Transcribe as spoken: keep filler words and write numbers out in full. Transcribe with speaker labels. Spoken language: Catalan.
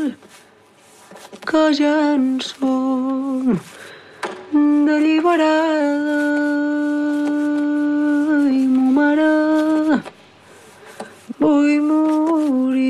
Speaker 1: que ja en som d'alliberada. Ai, mo mare, vull morir.